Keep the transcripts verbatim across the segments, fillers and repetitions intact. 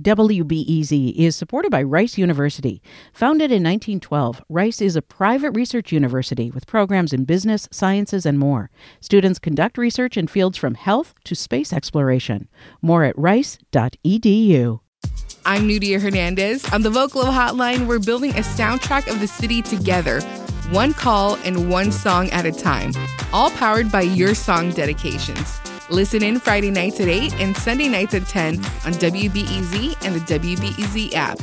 W B E Z is supported by Rice University. Founded in nineteen twelve, Rice is a private research university with programs in business, sciences, and more. Students conduct research in fields from health to space exploration. More at rice dot e d u. I'm Nudia Hernandez. On the Vocalo Hotline, we're building a soundtrack of the city together, one call and one song at a time, all powered by your song dedications. Listen in Friday nights at eight and Sunday nights at ten on W B E Z and the W B E Z app.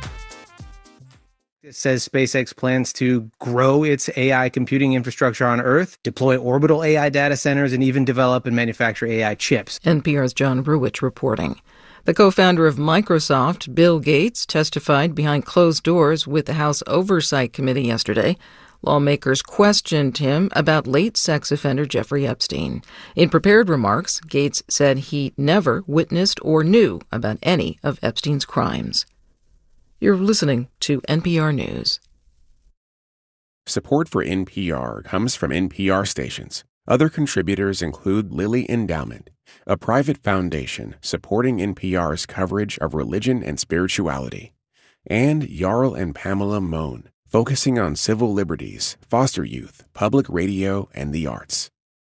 It says SpaceX plans to grow its A I computing infrastructure on Earth, deploy orbital A I data centers, and even develop and manufacture A I chips. N P R's John Ruwitch reporting. The co-founder of Microsoft, Bill Gates, testified behind closed doors with the House Oversight Committee yesterday. Lawmakers questioned him about late sex offender Jeffrey Epstein. In prepared remarks, Gates said he never witnessed or knew about any of Epstein's crimes. You're listening to N P R News. Support for N P R comes from N P R stations. Other contributors include Lilly Endowment, a private foundation supporting N P R's coverage of religion and spirituality, and Jarl and Pamela Mohn, focusing on civil liberties, foster youth, public radio, and the arts.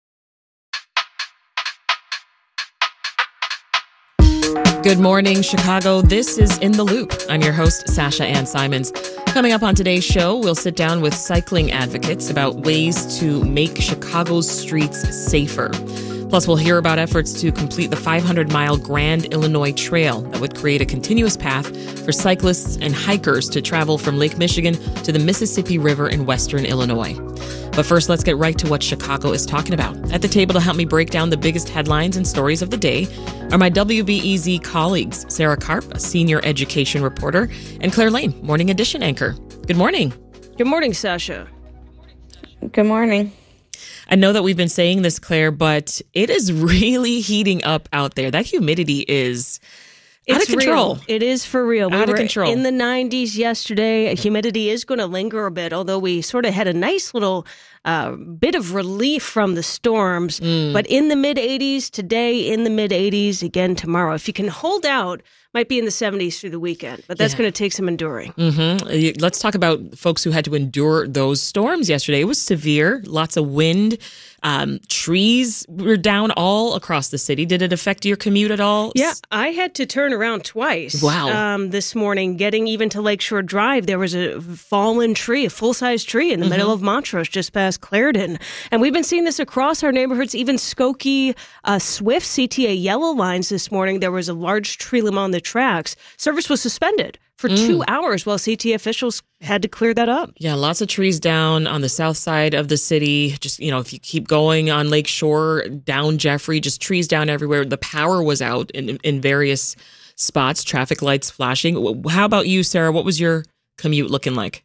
Good morning, Chicago. This is In the Loop. I'm your host, Sasha Ann Simons. Coming up on today's show, we'll sit down with cycling advocates about ways to make Chicago's streets safer. Plus, we'll hear about efforts to complete the five hundred mile Grand Illinois Trail that would create a continuous path for cyclists and hikers to travel from Lake Michigan to the Mississippi River in western Illinois. But first, let's get right to what Chicago is talking about. At the table to help me break down the biggest headlines and stories of the day are my W B E Z colleagues, Sarah Karp, a senior education reporter, and Claire Lane, Morning Edition anchor. Good morning. Good morning, Sasha. Good morning. I know that we've been saying this, Claire, but it is really heating up out there. That humidity is out it's of control. Real. It is for real. Out we of were control. In the nineties yesterday. Humidity is going to linger a bit, although we sort of had a nice little uh, bit of relief from the storms. Mm. But in the mid eighties today, in the mid eighties again tomorrow. If you can hold out, might be in the seventies through the weekend, but that's yeah. going to take some enduring. Mm-hmm. Let's talk about folks who had to endure those storms yesterday. It was severe, lots of wind. Um, trees were down all across the city. Did it affect your commute at all? Yeah, I had to turn around twice. Wow. Um, this morning, getting even to Lakeshore Drive, there was a fallen tree, a full-size tree in the mm-hmm. middle of Montrose, just past Clarendon. And we've been seeing this across our neighborhoods, even Skokie, uh, Swift, C T A yellow lines this morning. There was a large tree limb on the tracks. Service was suspended for mm. two hours while C T A officials had to clear that up. Yeah, lots of trees down on the south side of the city. Just, you know, if you keep going on Lake Shore, down Jeffrey, just trees down everywhere. The power was out in, in various spots, traffic lights flashing. How about you, Sarah? What was your commute looking like?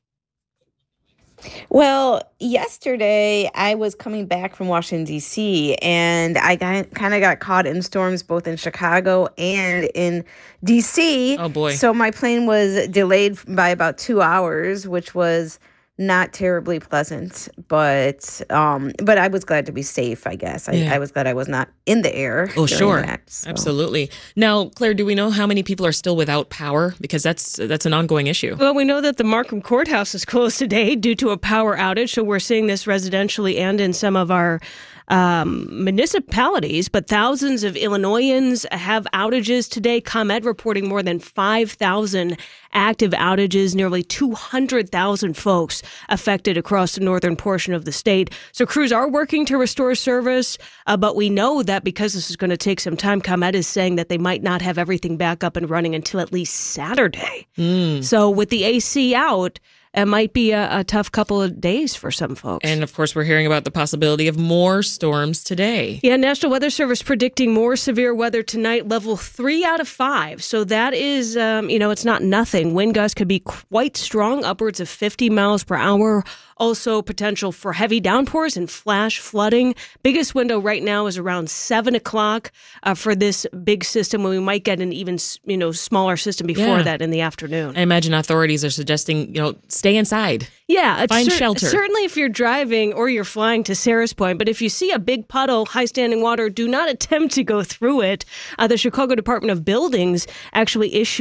Well, yesterday I was coming back from Washington, D C, and I got, kind of got caught in storms both in Chicago and in D C. Oh, boy. So my plane was delayed by about two hours, which was not terribly pleasant, but um, but I was glad to be safe, I guess. I, Yeah. I was glad I was not in the air. Oh, during sure. that, so. Absolutely. Now, Claire, do we know how many people are still without power? Because that's that's an ongoing issue. Well, we know that the Markham Courthouse is closed today due to a power outage. So we're seeing this residentially and in some of our um, municipalities. But thousands of Illinoisans have outages today. ComEd reporting more than five thousand active outages, nearly two hundred thousand folks affected across the northern portion of the state. So crews are working to restore service, uh, but we know that because this is going to take some time, ComEd is saying that they might not have everything back up and running until at least Saturday. Mm. So with the A C out, it might be a, a tough couple of days for some folks. And of course, we're hearing about the possibility of more storms today. Yeah, National Weather Service predicting more severe weather tonight, level three out of five. So that is, um, you know, it's not nothing. Wind gusts could be quite strong, upwards of fifty miles per hour. Also potential for heavy downpours and flash flooding. Biggest window right now is around seven o'clock uh, for this big system, when we might get an even, you know, smaller system before Yeah. that in the afternoon. I imagine authorities are suggesting, you know, stay inside. Yeah, it's Find cer- shelter. Certainly if you're driving or you're flying, to Sarah's point. But if you see a big puddle, high standing water, do not attempt to go through it. Uh, the Chicago Department of Buildings actually issued